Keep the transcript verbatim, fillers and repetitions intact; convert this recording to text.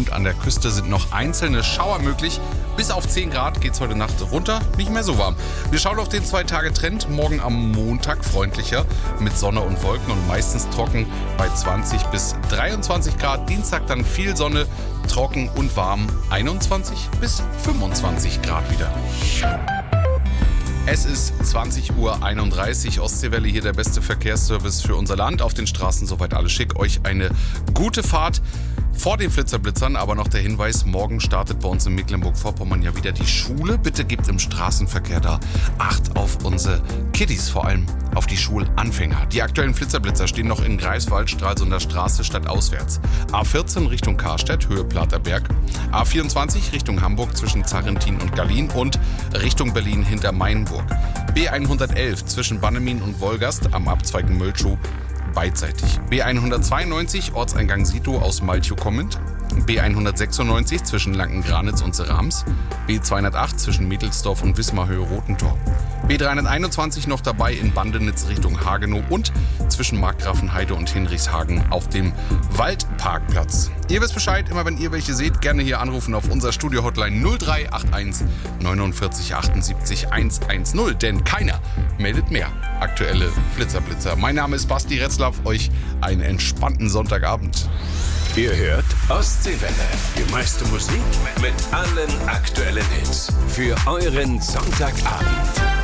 und an der Küste sind noch einzelne Schauer möglich. Bis auf zehn Grad geht's heute Nacht runter, nicht mehr so warm. Wir schauen auf den zwei-Tage-Trend. Morgen am Montag freundlicher mit Sonne und Wolken und meistens trocken bei zwanzig bis dreiundzwanzig Grad. Dienstag dann viel Sonne, trocken und warm, einundzwanzig bis fünfundzwanzig Grad wieder. Es ist zwanzig Uhr einunddreißig, Ostseewelle, hier der beste Verkehrsservice für unser Land. Auf den Straßen soweit alles schick. Euch eine gute Fahrt. Vor den Flitzerblitzern aber noch der Hinweis, morgen startet bei uns in Mecklenburg-Vorpommern ja wieder die Schule. Bitte gebt im Straßenverkehr da Acht auf unsere Kiddies, vor allem auf die Schulanfänger. Die aktuellen Flitzerblitzer stehen noch in Greifswald, Stralsunder Straße stadtauswärts. A vierzehn Richtung Karstedt, Höhe Platerberg. A vierundzwanzig Richtung Hamburg zwischen Zarrentin und Gallien und Richtung Berlin hinter Mainburg. B hundertelf zwischen Bannemin und Wolgast am Abzweig Möltschuh beidseitig. B hundertzweiundneunzig Ortseingang Sito aus Malchow kommend. B hundertsechsundneunzig zwischen Lankengranitz und Serams. B zweihundertacht zwischen Mittelsdorf und Wismarhöhe-Rotentor. B dreihunderteinundzwanzig noch dabei in Bandenitz Richtung Hagenow und zwischen Markgrafenheide und Hinrichshagen auf dem Waldparkplatz. Ihr wisst Bescheid, immer wenn ihr welche seht, gerne hier anrufen auf unser Studio-Hotline null drei acht eins neunundvierzig achtundsiebzig hundertzehn, denn keiner meldet mehr aktuelle Flitzerblitzer. Mein Name ist Basti Retzlaff, euch einen entspannten Sonntagabend. Ihr hört Ostseewelle, die meiste Musik mit allen aktuellen Hits für euren Sonntagabend.